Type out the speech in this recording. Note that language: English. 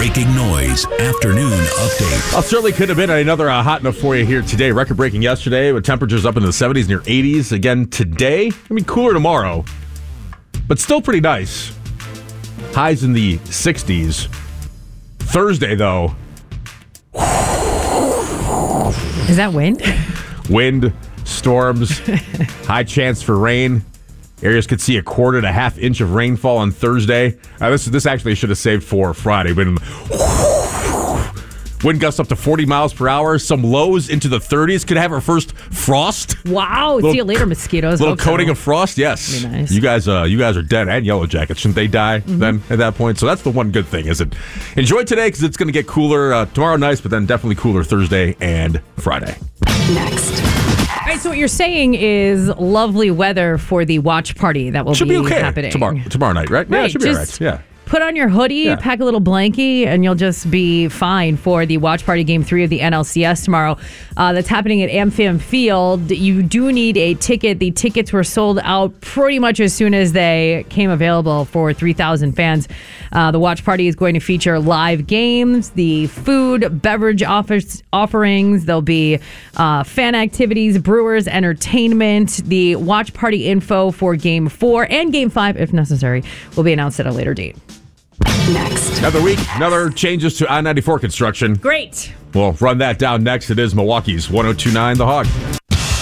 breaking noise afternoon update. Well, certainly could have been another hot enough for you here today. Record breaking yesterday with temperatures up into the 70s, near 80s. Again today. I mean, cooler tomorrow, but still pretty nice. Highs in the 60s. Thursday, though. Is that wind? Wind, storms, high chance for rain. Areas could see a quarter to half inch of rainfall on Thursday. This actually should have saved for Friday. Wind gusts up to 40 miles per hour. Some lows into the 30s. Could have our first frost. Wow. See you later, mosquitoes. Little coating of frost. Yes. Be nice. You guys are dead, and Yellow Jackets. Shouldn't they die then at that point? So that's the one good thing. Is it? Enjoy today because it's going to get cooler tomorrow. Nice, but then definitely cooler Thursday and Friday. Next. All right, so what you're saying is lovely weather for the watch party that will Should be okay happening tomorrow night, right? Yeah, it should be all right. Yeah. Put on your hoodie, pack a little blankie, and you'll just be fine for the watch party game 3 of the NLCS tomorrow. That's happening at AmFam Field. You do need a ticket. The tickets were sold out pretty much as soon as they came available for 3,000 fans. The watch party is going to feature live games, the food, beverage offerings. There'll be fan activities, brewers, entertainment. The watch party info for Game 4 and Game 5, if necessary, will be announced at a later date. Next. Another week, another changes to I-94 construction. Great. We'll run that down next. It is Milwaukee's 102.9 The Hog.